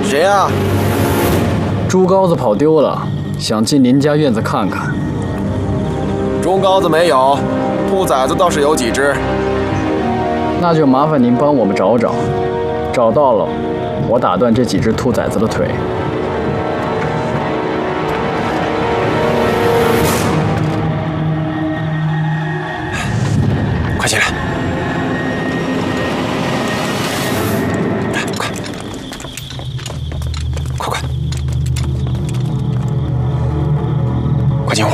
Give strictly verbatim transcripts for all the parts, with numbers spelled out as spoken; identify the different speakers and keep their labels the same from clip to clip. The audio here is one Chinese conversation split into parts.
Speaker 1: 谁呀？
Speaker 2: 猪羔子跑丢了，想进您家院子看看。
Speaker 1: 猪羔子没有，兔崽子倒是有几只。
Speaker 2: 那就麻烦您帮我们找找，找到了，我打断这几只兔崽子的腿。
Speaker 1: 快进来！来，快，快快，快进屋！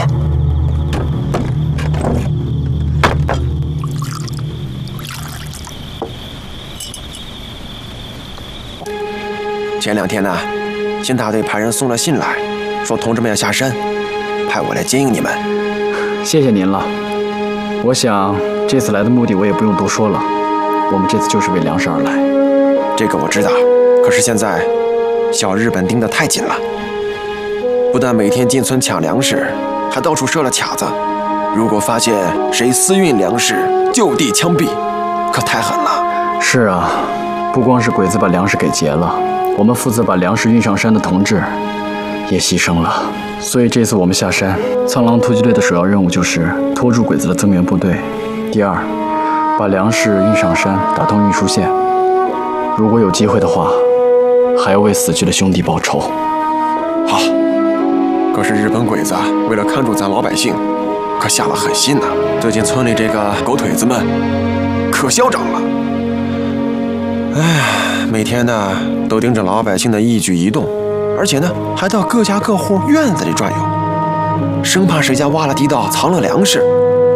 Speaker 1: 前两天呢，新大队派人送了信来，说同志们要下山，派我来接应你们。
Speaker 2: 谢谢您了。我想这次来的目的我也不用多说了，我们这次就是为粮食而来。
Speaker 1: 这个我知道，可是现在小日本盯得太紧了，不但每天进村抢粮食，还到处设了卡子。如果发现谁私运粮食，就地枪毙，可太狠了。
Speaker 2: 是啊，不光是鬼子把粮食给劫了，我们负责把粮食运上山的同志也牺牲了。所以这次我们下山，苍狼突击队的首要任务就是拖住鬼子的增援部队。第二，把粮食运上山，打通运输线。如果有机会的话，还要为死去的兄弟报仇。
Speaker 1: 好，可是日本鬼子为了看住咱老百姓，可下了狠心呐。最近村里这个狗腿子们可嚣张了，哎，每天呢都盯着老百姓的一举一动，而且呢还到各家各户院子里转悠，生怕谁家挖了地道藏了粮食。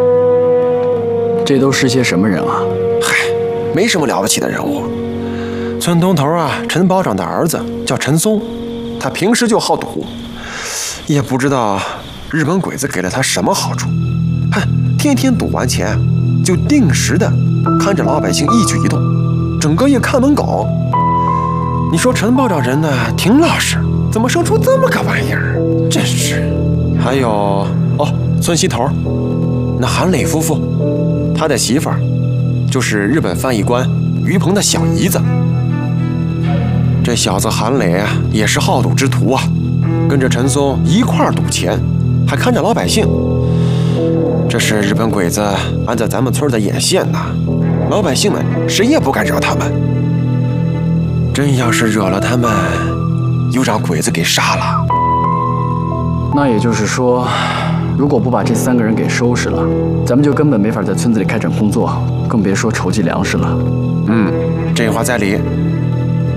Speaker 2: 这都是些什么人啊？
Speaker 1: 嗨，没什么了不起的人物。村东头啊，陈保长的儿子叫陈松，他平时就好赌，也不知道日本鬼子给了他什么好处，哼，天天赌完钱就定时的看着老百姓一举一动，整个一看门狗。你说陈保长人呢挺老实，怎么生出这么个玩意儿？真是。还有哦，村西头那韩磊夫妇，他的媳妇儿就是日本翻译官于鹏的小姨子。这小子韩磊啊，也是好赌之徒啊，跟着陈松一块儿赌钱，还看着老百姓。这是日本鬼子安在咱们村的眼线呐，老百姓们谁也不敢惹他们。真要是惹了他们，又让鬼子给杀了。
Speaker 2: 那也就是说，如果不把这三个人给收拾了，咱们就根本没法在村子里开展工作，更别说筹集粮食了。
Speaker 1: 嗯，这话在理。